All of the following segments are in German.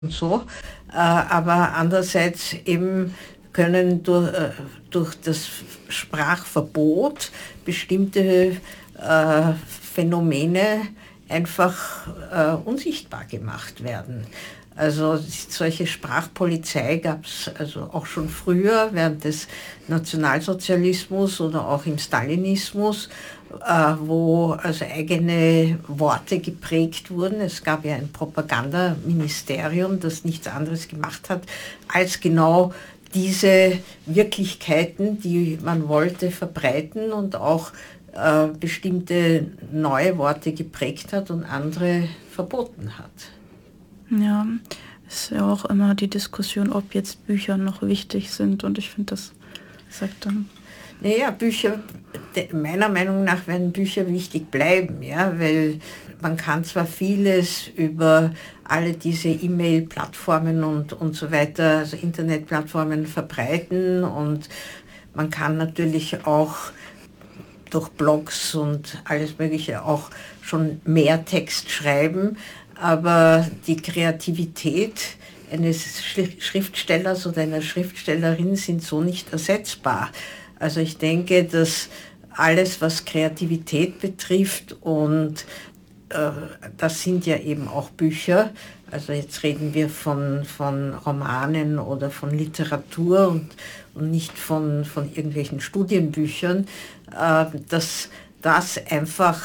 und so. Aber andererseits eben können durch das Sprachverbot bestimmte Phänomene einfach unsichtbar gemacht werden. Also solche Sprachpolizei gab es also auch schon früher, während des Nationalsozialismus oder auch im Stalinismus, wo also eigene Worte geprägt wurden. Es gab ja ein Propagandaministerium, das nichts anderes gemacht hat, als genau diese Wirklichkeiten, die man wollte, verbreiten und auch bestimmte neue Worte geprägt hat und andere verboten hat. Ja, es ist ja auch immer die Diskussion, ob jetzt Bücher noch wichtig sind, und ich finde, das sagt dann... Naja, Bücher, meiner Meinung nach werden Bücher wichtig bleiben, ja, weil man kann zwar vieles über alle diese E-Mail-Plattformen und so weiter, also Internetplattformen verbreiten, und man kann natürlich auch durch Blogs und alles Mögliche auch schon mehr Text schreiben, aber die Kreativität eines Schriftstellers oder einer Schriftstellerin sind so nicht ersetzbar. Also ich denke, dass alles, was Kreativität betrifft, und das sind ja eben auch Bücher, also jetzt reden wir von Romanen oder von Literatur und nicht von irgendwelchen Studienbüchern, dass das einfach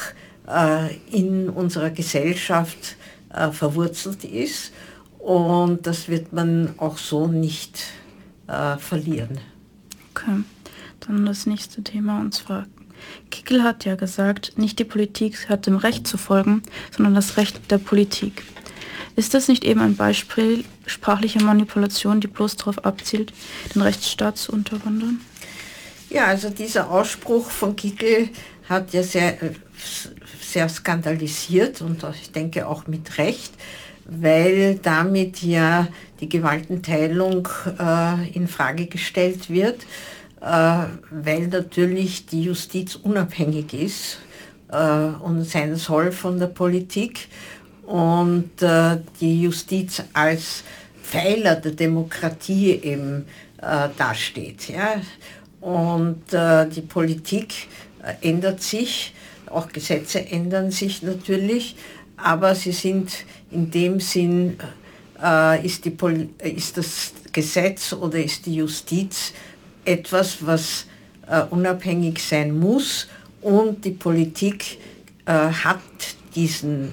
in unserer Gesellschaft verwurzelt ist, und das wird man auch so nicht verlieren. Okay, dann das nächste Thema, und zwar Kickl hat ja gesagt, nicht die Politik hat dem Recht zu folgen, sondern das Recht der Politik. Ist das nicht eben ein Beispiel sprachlicher Manipulation, die bloß darauf abzielt, den Rechtsstaat zu unterwandern? Ja, also dieser Ausspruch von Kickl hat ja sehr skandalisiert, und ich denke auch mit Recht, weil damit ja die Gewaltenteilung in Frage gestellt wird, weil natürlich die Justiz unabhängig ist und sein soll von der Politik, und die Justiz als Pfeiler der Demokratie eben dasteht. Ja? Und die Politik ändert sich, auch Gesetze ändern sich natürlich, aber sie sind in dem Sinn, ist das Gesetz oder ist die Justiz etwas, was unabhängig sein muss, und die Politik hat diesem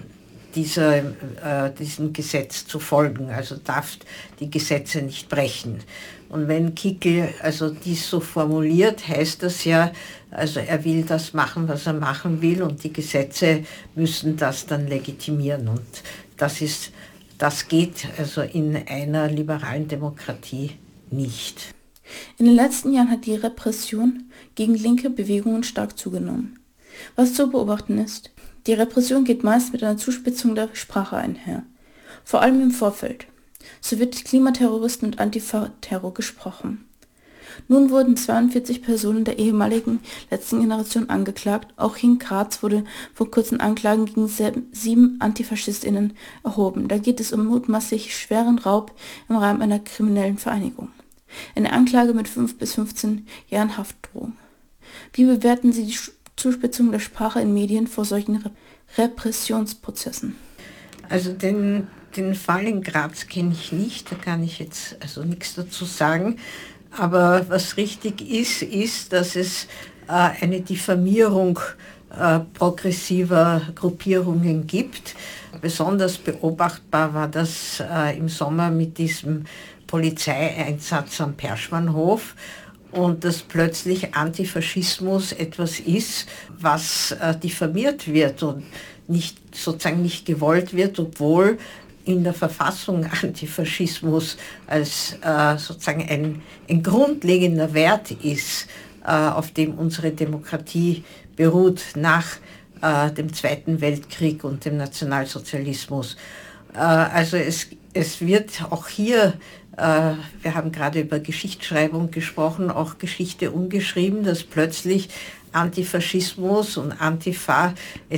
Gesetz zu folgen, also darf die Gesetze nicht brechen. Und wenn Kickl also dies so formuliert, heißt das ja, also er will das machen, was er machen will, und die Gesetze müssen das dann legitimieren, und das geht also in einer liberalen Demokratie nicht. In den letzten Jahren hat die Repression gegen linke Bewegungen stark zugenommen. Was zu beobachten ist, die Repression geht meist mit einer Zuspitzung der Sprache einher, vor allem im Vorfeld. So wird Klimaterroristen und Antifa-Terror gesprochen. Nun wurden 42 Personen der ehemaligen letzten Generation angeklagt. Auch in Graz wurde vor kurzem Anklagen gegen 7 AntifaschistInnen erhoben. Da geht es um mutmaßlich schweren Raub im Rahmen einer kriminellen Vereinigung. Eine Anklage mit 5 bis 15 Jahren Haftdrohung. Wie bewerten Sie die Zuspitzung der Sprache in Medien vor solchen Repressionsprozessen? Also den Fall in Graz kenne ich nicht, da kann ich jetzt also nichts dazu sagen. Aber was richtig ist, dass es eine Diffamierung progressiver Gruppierungen gibt. Besonders beobachtbar war das im Sommer mit diesem Polizeieinsatz am Perschmannhof, und dass plötzlich Antifaschismus etwas ist, was diffamiert wird und sozusagen nicht gewollt wird, obwohl in der Verfassung Antifaschismus als sozusagen ein grundlegender Wert ist, auf dem unsere Demokratie beruht nach dem Zweiten Weltkrieg und dem Nationalsozialismus. Also es wird auch hier, wir haben gerade über Geschichtsschreibung gesprochen, auch Geschichte umgeschrieben, dass plötzlich Antifaschismus und Antifa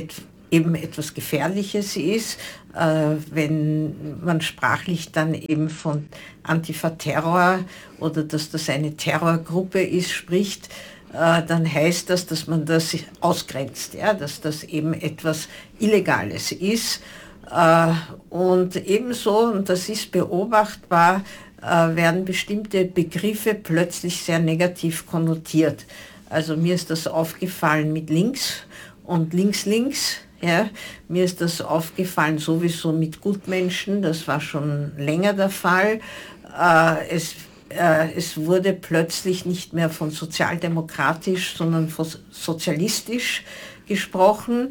eben etwas Gefährliches ist, wenn man sprachlich dann eben von Antifa-Terror oder dass das eine Terrorgruppe ist, spricht, dann heißt das, dass man das ausgrenzt, ja, dass das eben etwas Illegales ist. Und ebenso, und das ist beobachtbar, werden bestimmte Begriffe plötzlich sehr negativ konnotiert. Also mir ist das aufgefallen mit links und links. Ja. Mir ist das aufgefallen sowieso mit Gutmenschen, das war schon länger der Fall. Es wurde plötzlich nicht mehr von sozialdemokratisch, sondern von sozialistisch gesprochen.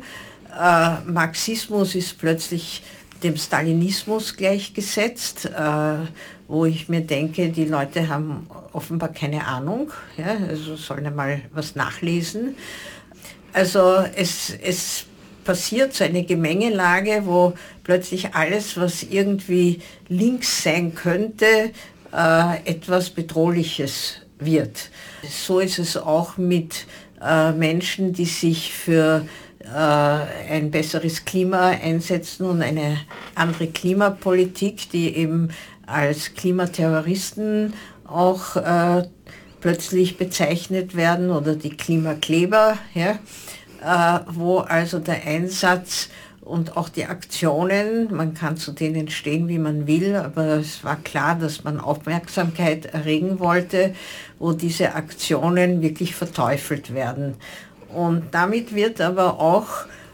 Marxismus ist plötzlich dem Stalinismus gleichgesetzt, wo ich mir denke, die Leute haben offenbar keine Ahnung, ja, also sollen einmal was nachlesen. Also es passiert so eine Gemengelage, wo plötzlich alles, was irgendwie links sein könnte, etwas Bedrohliches wird. So ist es auch mit Menschen, die sich für ein besseres Klima einsetzen und eine andere Klimapolitik, die eben als Klimaterroristen auch plötzlich bezeichnet werden oder die Klimakleber, ja, wo also der Einsatz und auch die Aktionen, man kann zu denen stehen, wie man will, aber es war klar, dass man Aufmerksamkeit erregen wollte, wo diese Aktionen wirklich verteufelt werden. Und damit wird aber auch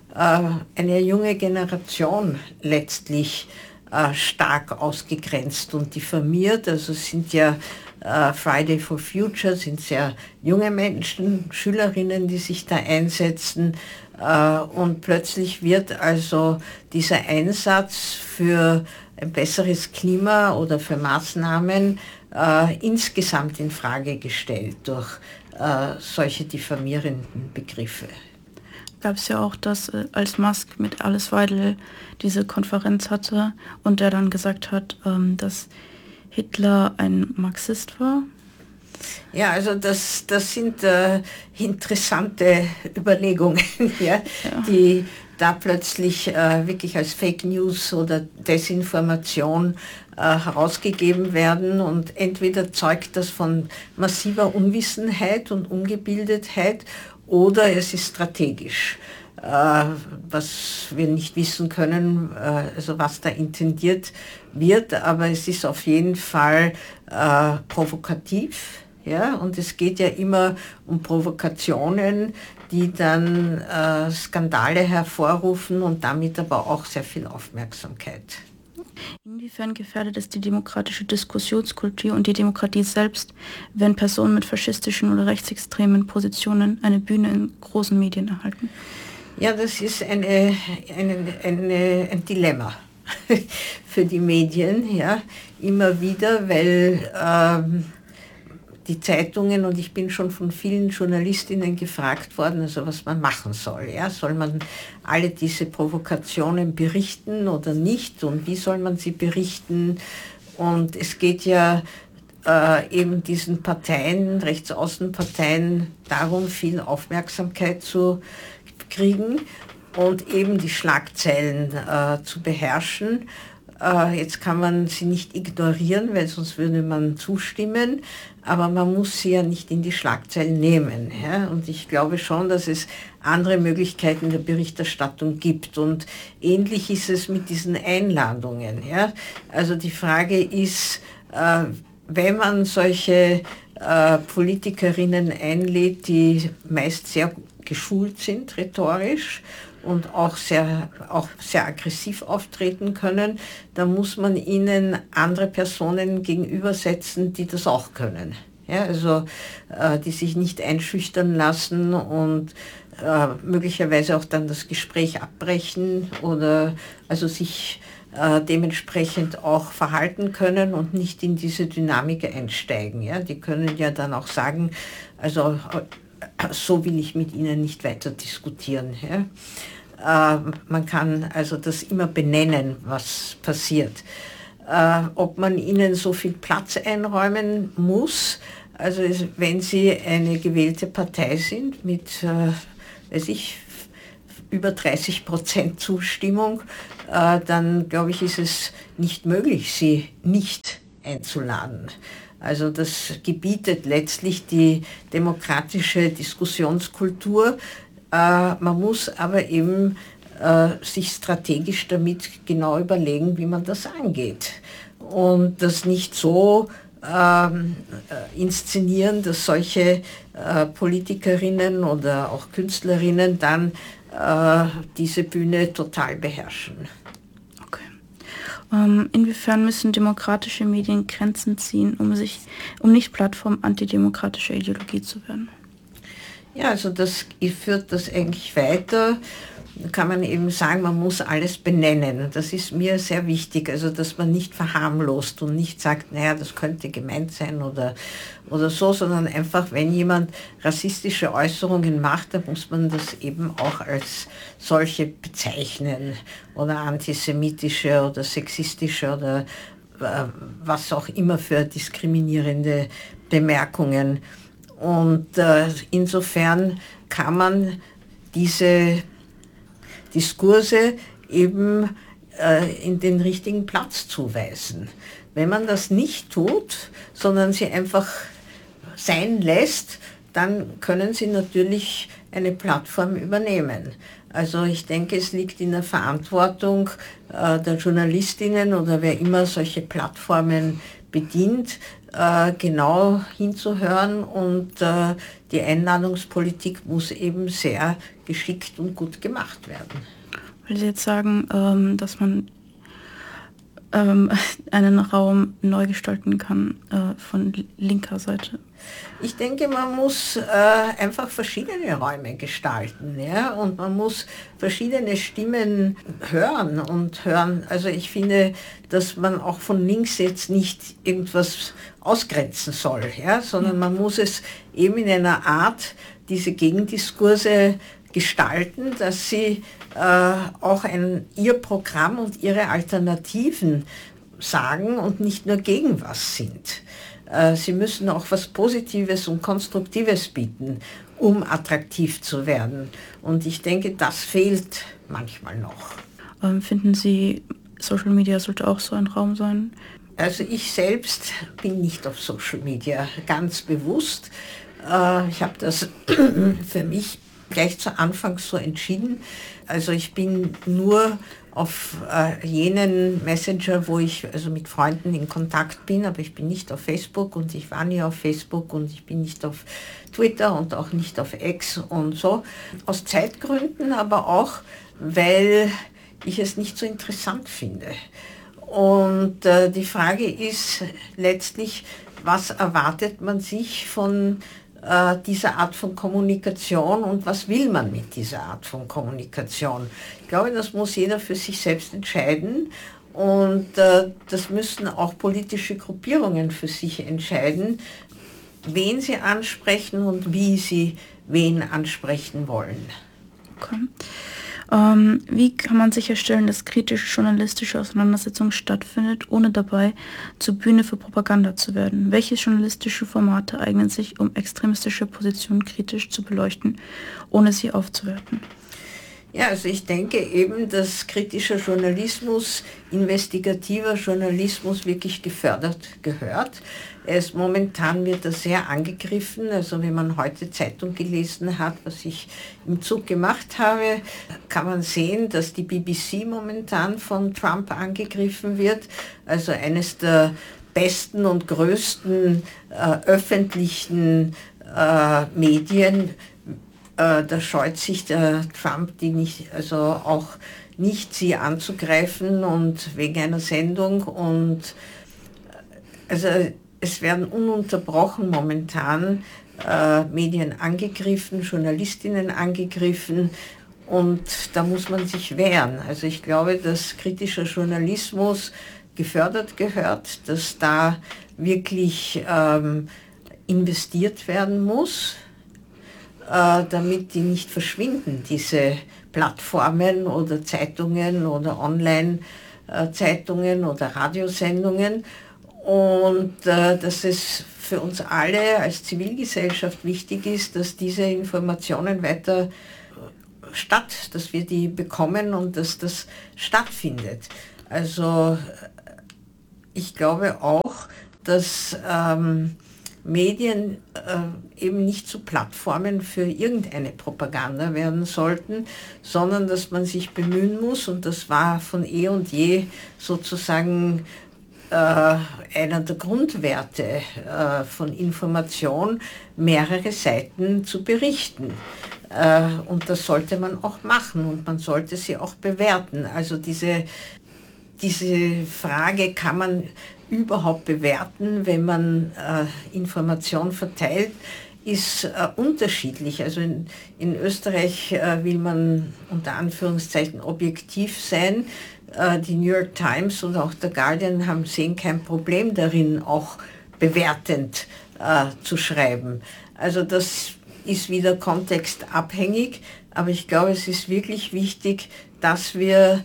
eine junge Generation letztlich stark ausgegrenzt und diffamiert. Also es sind ja Friday for Future, sind sehr junge Menschen, Schülerinnen, die sich da einsetzen. Und plötzlich wird also dieser Einsatz für ein besseres Klima oder für Maßnahmen insgesamt in Frage gestellt durch solche diffamierenden Begriffe. Gab es ja auch, dass als Musk mit Alice Weidel diese Konferenz hatte und der dann gesagt hat, dass Hitler ein Marxist war. Ja, also das sind interessante Überlegungen, ja, die da plötzlich wirklich als Fake News oder Desinformation herausgegeben werden und entweder zeugt das von massiver Unwissenheit und Ungebildetheit oder es ist strategisch, was wir nicht wissen können, also was da intendiert wird, aber es ist auf jeden Fall provokativ. Ja, und es geht ja immer um Provokationen, die dann Skandale hervorrufen und damit aber auch sehr viel Aufmerksamkeit. Inwiefern gefährdet es die demokratische Diskussionskultur und die Demokratie selbst, wenn Personen mit faschistischen oder rechtsextremen Positionen eine Bühne in großen Medien erhalten? Ja, das ist ein Dilemma für die Medien, ja, immer wieder, weil die Zeitungen, und ich bin schon von vielen Journalistinnen gefragt worden, also was man machen soll. Ja? Soll man alle diese Provokationen berichten oder nicht und wie soll man sie berichten? Und es geht ja eben diesen Parteien, Rechtsaußenparteien, darum, viel Aufmerksamkeit zu kriegen und eben die Schlagzeilen zu beherrschen. Jetzt kann man sie nicht ignorieren, weil sonst würde man zustimmen, aber man muss sie ja nicht in die Schlagzeilen nehmen. Ja? Und ich glaube schon, dass es andere Möglichkeiten der Berichterstattung gibt. Und ähnlich ist es mit diesen Einladungen. Ja? Also die Frage ist, wenn man solche Politikerinnen einlädt, die meist sehr geschult sind, rhetorisch, und auch sehr aggressiv auftreten können, dann muss man ihnen andere Personen gegenübersetzen, die das auch können. Ja, also die sich nicht einschüchtern lassen und möglicherweise auch dann das Gespräch abbrechen oder also sich dementsprechend auch verhalten können und nicht in diese Dynamik einsteigen. Ja? Die können ja dann auch sagen, also so will ich mit Ihnen nicht weiter diskutieren. Ja? Man kann also das immer benennen, was passiert. Ob man ihnen so viel Platz einräumen muss, also wenn sie eine gewählte Partei sind mit, weiß ich, über 30% Zustimmung, dann glaube ich, ist es nicht möglich, sie nicht einzuladen. Also das gebietet letztlich die demokratische Diskussionskultur. Man muss aber eben sich strategisch damit genau überlegen, wie man das angeht. Und das nicht so inszenieren, dass solche Politikerinnen oder auch Künstlerinnen dann diese Bühne total beherrschen. Okay. Inwiefern müssen demokratische Medien Grenzen ziehen, um nicht Plattform antidemokratischer Ideologie zu werden? Ja, also das führt das eigentlich weiter. Da kann man eben sagen, man muss alles benennen. Das ist mir sehr wichtig, also dass man nicht verharmlost und nicht sagt, naja, das könnte gemeint sein oder so, sondern einfach, wenn jemand rassistische Äußerungen macht, dann muss man das eben auch als solche bezeichnen oder antisemitische oder sexistische oder was auch immer für diskriminierende Bemerkungen. Und insofern kann man diese Diskurse eben in den richtigen Platz zuweisen. Wenn man das nicht tut, sondern sie einfach sein lässt, dann können sie natürlich eine Plattform übernehmen. Also ich denke, es liegt in der Verantwortung der Journalistinnen oder wer immer solche Plattformen bedient, genau hinzuhören und die Einladungspolitik muss eben sehr geschickt und gut gemacht werden. Weil Sie jetzt sagen, dass man einen Raum neu gestalten kann von linker Seite? Ich denke, man muss einfach verschiedene Räume gestalten, ja? Und man muss verschiedene Stimmen hören. Also ich finde, dass man auch von links jetzt nicht irgendwas ausgrenzen soll, ja? Sondern man muss es eben in einer Art, diese Gegendiskurse gestalten, dass sie auch ihr Programm und ihre Alternativen sagen und nicht nur gegen was sind. Sie müssen auch was Positives und Konstruktives bieten, um attraktiv zu werden. Und ich denke, das fehlt manchmal noch. Finden Sie, Social Media sollte auch so ein Raum sein? Also ich selbst bin nicht auf Social Media, ganz bewusst. Ich habe das für mich gleich zu Anfang so entschieden. Also ich bin nur auf jenen Messenger, wo ich also mit Freunden in Kontakt bin, aber ich bin nicht auf Facebook und ich war nie auf Facebook und ich bin nicht auf Twitter und auch nicht auf X und so. Aus Zeitgründen, aber auch, weil ich es nicht so interessant finde. Und die Frage ist letztlich, was erwartet man sich von dieser Art von Kommunikation und was will man mit dieser Art von Kommunikation? Ich glaube, das muss jeder für sich selbst entscheiden und das müssen auch politische Gruppierungen für sich entscheiden, wen sie ansprechen und wie sie wen ansprechen wollen. Okay. Wie kann man sicherstellen, dass kritisch-journalistische Auseinandersetzung stattfindet, ohne dabei zur Bühne für Propaganda zu werden? Welche journalistische Formate eignen sich, um extremistische Positionen kritisch zu beleuchten, ohne sie aufzuwerten? Ja, also ich denke eben, dass kritischer Journalismus, investigativer Journalismus wirklich gefördert gehört. Momentan wird er sehr angegriffen. Also wenn man heute Zeitung gelesen hat, was ich im Zug gemacht habe, kann man sehen, dass die BBC momentan von Trump angegriffen wird. Also eines der besten und größten öffentlichen Medien. Da scheut sich der Trump auch nicht, sie anzugreifen und wegen einer Sendung. Und also es werden ununterbrochen momentan Medien angegriffen, Journalistinnen angegriffen und da muss man sich wehren. Also ich glaube, dass kritischer Journalismus gefördert gehört, dass da wirklich investiert werden muss, damit die nicht verschwinden, diese Plattformen oder Zeitungen oder Online-Zeitungen oder Radiosendungen. Und dass es für uns alle als Zivilgesellschaft wichtig ist, dass diese Informationen weiter statt, dass wir die bekommen und dass das stattfindet. Also ich glaube auch, dass Medien eben nicht zu Plattformen für irgendeine Propaganda werden sollten, sondern dass man sich bemühen muss, und das war von eh und je sozusagen einer der Grundwerte von Information, mehrere Seiten zu berichten. Und das sollte man auch machen und man sollte sie auch bewerten. Also diese Frage, kann man überhaupt bewerten, wenn man Information verteilt, ist unterschiedlich. Also in Österreich will man unter Anführungszeichen objektiv sein. Die New York Times und auch der Guardian sehen kein Problem darin, auch bewertend zu schreiben. Also das ist wieder kontextabhängig, aber ich glaube, es ist wirklich wichtig, dass wir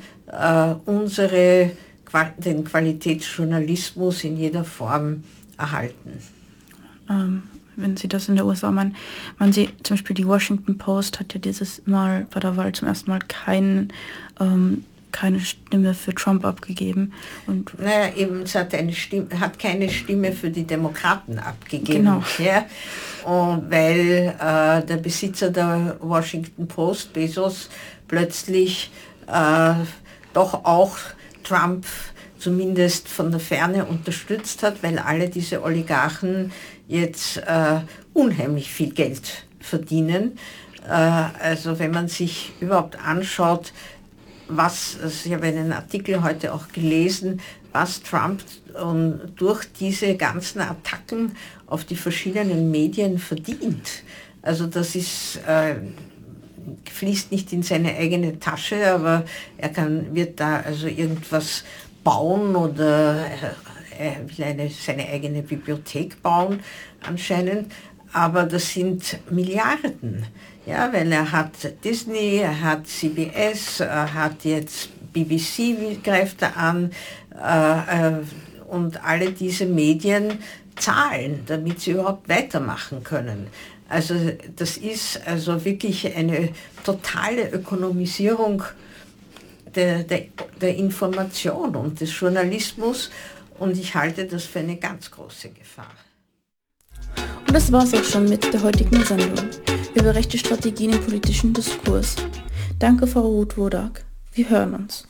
den Qualitätsjournalismus in jeder Form erhalten. Wenn Sie das in der USA meinen, Sie zum Beispiel die Washington Post hat ja dieses Mal bei der Wahl zum ersten Mal keine Stimme für Trump abgegeben. Und naja, eben, es hat keine Stimme für die Demokraten abgegeben. Genau. Ja? Und weil der Besitzer der Washington Post, Bezos, plötzlich doch auch Trump zumindest von der Ferne unterstützt hat, weil alle diese Oligarchen jetzt unheimlich viel Geld verdienen. Also wenn man sich überhaupt anschaut, ich habe einen Artikel heute auch gelesen, was Trump durch diese ganzen Attacken auf die verschiedenen Medien verdient. Also das fließt nicht in seine eigene Tasche, aber wird da also irgendwas bauen oder er will seine eigene Bibliothek bauen anscheinend, aber das sind Milliarden, ja, weil er hat Disney, er hat CBS, er hat jetzt BBC, greift er an, und alle diese Medien zahlen, damit sie überhaupt weitermachen können. Also das ist also wirklich eine totale Ökonomisierung der Information und des Journalismus, und ich halte das für eine ganz große Gefahr. Und das war's auch schon mit der heutigen Sendung über rechte Strategien im politischen Diskurs. Danke, Frau Ruth Wodak. Wir hören uns.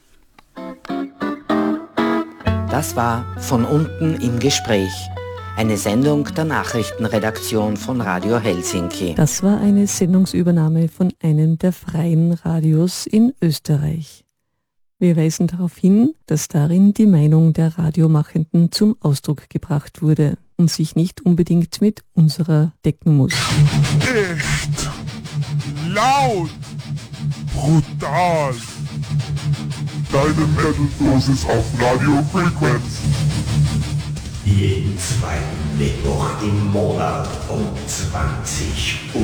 Das war Von unten im Gespräch, eine Sendung der Nachrichtenredaktion von Radio Helsinki. Das war eine Sendungsübernahme von einem der freien Radios in Österreich. Wir weisen darauf hin, dass darin die Meinung der Radiomachenden zum Ausdruck gebracht wurde und sich nicht unbedingt mit unserer decken muss. Echt, laut, brutal. Deine Metal-Dosis auf Radio Frequenz. Jeden zweiten Mittwoch im Monat um 20 Uhr.